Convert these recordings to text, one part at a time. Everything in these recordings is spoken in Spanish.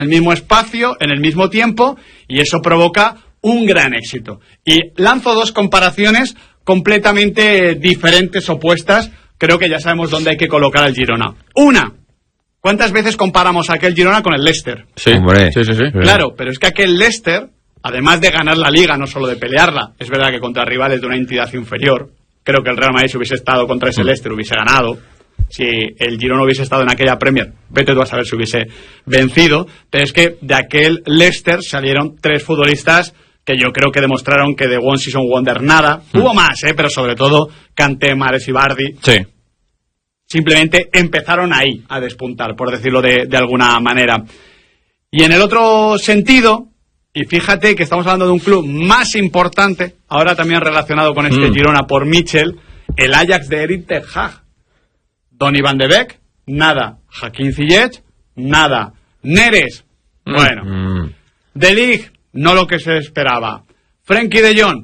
el mismo espacio, en el mismo tiempo, y eso provoca un gran éxito. Y lanzo dos comparaciones completamente diferentes, opuestas. Creo que ya sabemos dónde hay que colocar al Girona. Una, ¿cuántas veces comparamos a aquel Girona con el Leicester? Sí, hombre. Sí. Claro, pero es que aquel Leicester, además de ganar la Liga, no solo de pelearla, es verdad que contra rivales de una entidad inferior, creo que el Real Madrid, si hubiese estado contra ese Leicester, hubiese ganado. Si el Girona hubiese estado en aquella Premier, vete tú a saber si hubiese vencido. Pero es que de aquel Leicester salieron 3 futbolistas que yo creo que demostraron que de One Season Wonder nada. Hubo más, pero sobre todo Kanté, Mahrez y Vardy. Sí. Simplemente empezaron ahí a despuntar, por decirlo de alguna manera. Y en el otro sentido, y fíjate que estamos hablando de un club más importante, ahora también relacionado con este Girona por Michel, el Ajax de Erik ten Hag. Donny van de Beek, nada. Hakim Ziyech, nada. Neres, bueno. De Ligt, no lo que se esperaba. Frenkie de Jong,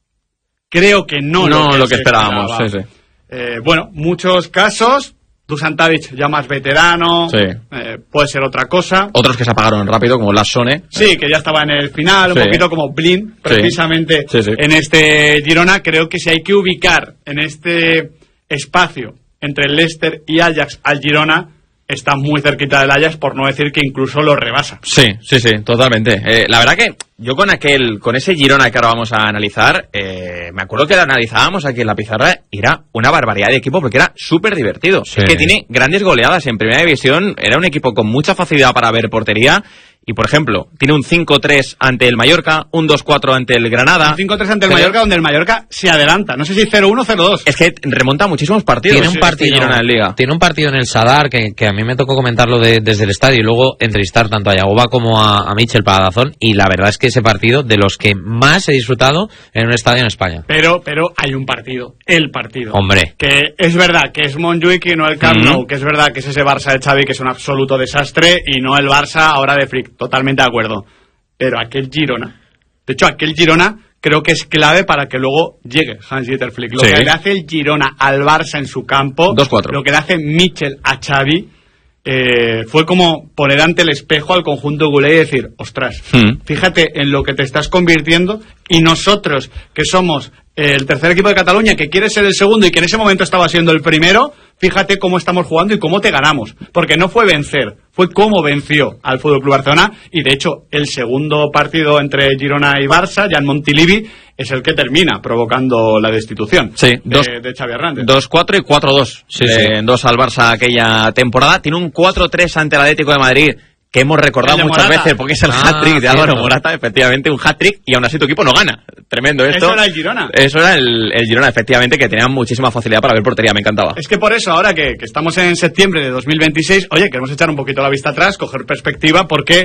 creo que no lo que esperábamos. Sí. Bueno, muchos casos. Dusan Tadic ya más veterano, puede ser otra cosa. Otros que se apagaron rápido, como Lassone. Sí, que ya estaba en el final, un poquito como Blin, precisamente en este Girona. Creo que si hay que ubicar en este espacio entre el Leicester y Ajax al Girona, está muy cerquita del Ajax, por no decir que incluso lo rebasa. Sí, totalmente. La verdad que yo con ese Girona que ahora vamos a analizar, me acuerdo que lo analizábamos aquí en la pizarra y era una barbaridad de equipo porque era súper divertido. Sí. Es que tiene grandes goleadas en primera división, era un equipo con mucha facilidad para ver portería. Y, por ejemplo, tiene un 5-3 ante el Mallorca, un 2-4 ante el Granada. Un 5-3 ante el Mallorca, donde el Mallorca se adelanta. No sé si 0-1 o 0-2. Es que remonta muchísimos partidos. Tiene un partido en Liga. Tiene un partido en el Sadar que a mí me tocó comentarlo desde el estadio y luego entrevistar tanto a Yagoba como a Michel para Dazón. Y la verdad es que ese partido, de los que más he disfrutado en un estadio en España. Pero hay un partido. El partido. Hombre. Que es verdad que es Montjuic y no el Camp Nou. Que es verdad que es ese Barça de Xavi que es un absoluto desastre y no el Barça ahora de Flick. Totalmente de acuerdo. Pero aquel Girona, de hecho aquel Girona creo que es clave para que luego llegue Hans-Dieter Flick. Lo que le hace el Girona al Barça en su campo, 2-4. Lo que le hace Michel a Xavi, fue como poner ante el espejo al conjunto culé y decir, ostras, fíjate en lo que te estás convirtiendo, y nosotros que somos el tercer equipo de Cataluña, que quiere ser el segundo y que en ese momento estaba siendo el primero, fíjate cómo estamos jugando y cómo te ganamos, porque no fue vencer, fue cómo venció al FC Barcelona. Y de hecho el segundo partido entre Girona y Barça, ya en Montilivi, es el que termina provocando la destitución de Xavi Hernández. 2-4 y 4-2 2 al Barça aquella temporada. Tiene un 4-3 ante el Atlético de Madrid, que hemos recordado muchas veces porque es el hat-trick de Álvaro Morata, efectivamente, un hat-trick, y aún así tu equipo no gana. Tremendo esto. Eso era el Girona. Eso era el Girona, efectivamente, que tenía muchísima facilidad para ver portería, me encantaba. Es que por eso, ahora que estamos en septiembre de 2026, oye, queremos echar un poquito la vista atrás, coger perspectiva, porque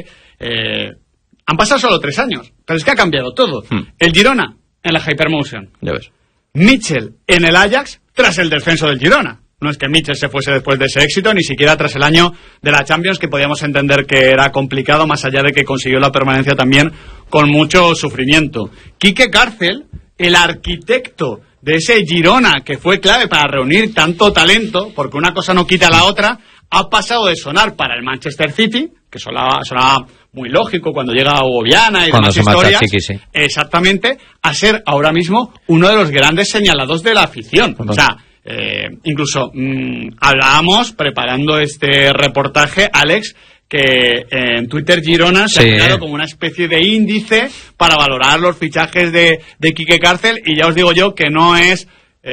han pasado solo 3 años, pero es que ha cambiado todo. El Girona en la Hypermotion. Ya ves. Michel en el Ajax tras el descenso del Girona. No es que Michel se fuese después de ese éxito, ni siquiera tras el año de la Champions, que podíamos entender que era complicado, más allá de que consiguió la permanencia también con mucho sufrimiento. Quique Cárcel, el arquitecto de ese Girona, que fue clave para reunir tanto talento, porque una cosa no quita la otra, ha pasado de sonar para el Manchester City, que sonaba muy lógico cuando llega a Viana y cuando demás historias, Chiqui, sí. Exactamente, a ser ahora mismo uno de los grandes señalados de la afición. O sea, incluso hablábamos preparando este reportaje, Alex, que en Twitter Girona se ha creado como una especie de índice para valorar los fichajes de Quique Cárcel, y ya os digo yo que no es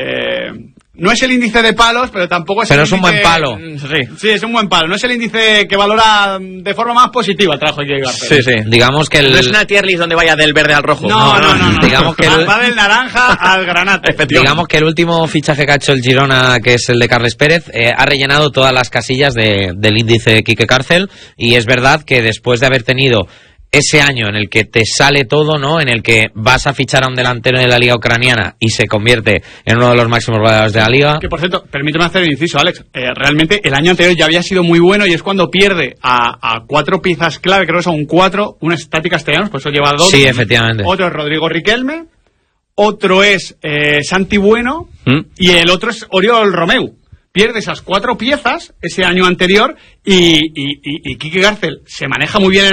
el índice de palos, pero tampoco es pero el índice... un buen palo. Sí, es un buen palo. No es el índice que valora de forma más positiva el trabajo de Quique Cárcel. Sí. Digamos que no es una tier list donde vaya del verde al rojo. No. Digamos que va del naranja al granate. Digamos que el último fichaje que ha hecho el Girona, que es el de Carles Pérez, ha rellenado todas las casillas del índice de Quique Cárcel, y es verdad que después de haber tenido ese año en el que te sale todo, ¿no? En el que vas a fichar a un delantero de la liga ucraniana y se convierte en uno de los máximos goleadores de la liga. Que por cierto, permíteme hacer el inciso, Alex. Realmente el año anterior ya había sido muy bueno, y es cuando pierde a 4 piezas clave, creo que son 4, uno es Tati Castellanos, por eso lleva 2. Sí, efectivamente. Otro es Rodrigo Riquelme, otro es Santi Bueno, y el otro es Oriol Romeu. pierde esas 4 piezas ese año anterior y Quique Garcel se maneja muy bien